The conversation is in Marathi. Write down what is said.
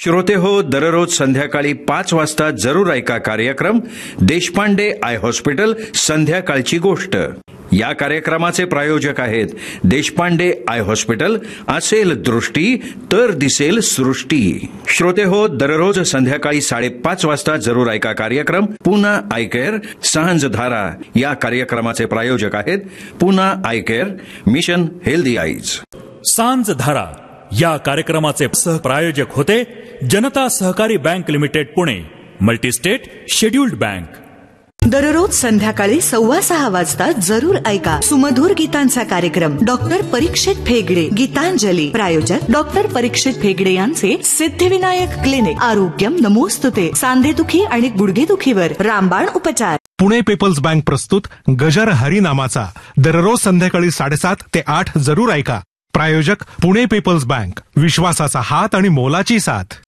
श्रोते हो, दररोज संध्याकाळी 5 वाजता जरूर ऐका कार्यक्रम देशपांडे आय हॉस्पिटल संध्याकाळची गोष्ट. या कार्यक्रमाचे प्रायोजक आहेत देशपांडे आय हॉस्पिटल. असेल दृष्टी तर दिसेल सृष्टी. श्रोते हो, दररोज संध्याकाळी 5:30 वाजता जरूर ऐका कार्यक्रम पुन्हा आय केअर सांझ धारा. या कार्यक्रमाचे प्रायोजक आहेत पुन्हा I care, mission healthy eyes. सांझ धारा या कार्यक्रमाचे सहप्रायोजक होते जनता सहकारी bank limited Pune, multi-state scheduled bank. दररोज संध्याकाळी 6:15 वाजता जरूर ऐका सुमधुर गीतांचा कार्यक्रम डॉक्टर परीक्षित फेगडे गीतांजली. प्रायोजक डॉक्टर परीक्षित फेगडे यांचे सिद्धिविनायक क्लिनिक. आरोग्यम नमोस्तुते. सांधेदुखी आणि गुडघेदुखीवर रामबाण उपचार. पुणे पीपल्स बँक प्रस्तुत गजर हरिनामाचा दररोज संध्याकाळी 7:30 ते 8 जरूर ऐका. प्रायोजक पुणे पीपल्स बँक, विश्वासाचा हात आणि मोलाची साथ.